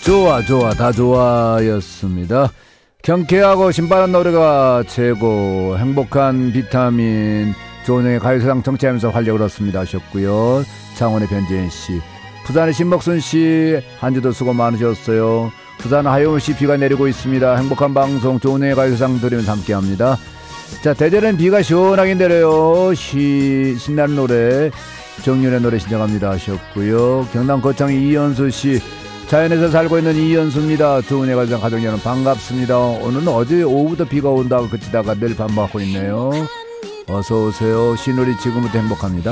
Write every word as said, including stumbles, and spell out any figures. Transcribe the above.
좋아 좋아 다 좋아였습니다. 경쾌하고 신바람 노래가 최고, 행복한 비타민, 조은영의 가요세상 정치하면서 활력을 얻습니다 하셨고요. 창원의 변재현씨, 부산의 신목순씨 한 주도 수고 많으셨어요. 부산 하염없이 비가 내리고 있습니다. 행복한 방송 조은영의 가요세상 들으면서 함께합니다. 자, 대전은 비가 시원하게 내려요. 시, 신나는 노래 정윤의 노래 신청합니다 하셨고요. 경남 거창 이연수씨, 자연에서 살고 있는 이연수입니다. 조은혜 가정 가족 여러분 반갑습니다. 오늘은 어제 오후부터 비가 온다고 그치다가 내일 밥 먹고 있네요. 어서오세요. 신우리 지금부터 행복합니다.